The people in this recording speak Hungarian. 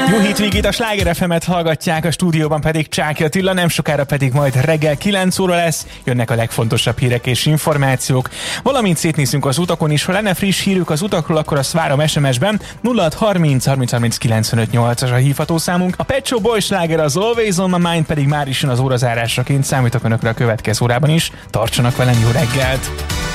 Jó hétvégét, a Sláger FM-et hallgatják, a stúdióban pedig Csáky Attila, nem sokára pedig majd reggel 9 óra lesz, jönnek a legfontosabb hírek és információk. Valamint szétnézünk az utakon is, ha lenne friss hírük az utakról, akkor azt várom SMS-ben. 0630 30 30 95 8-as a hívható számunk. A Pet Shop Boys sláger az Always on my mind pedig már is jön az órazárásaként, számítok önökre a következő órában is. Tartsanak velem, jó reggelt!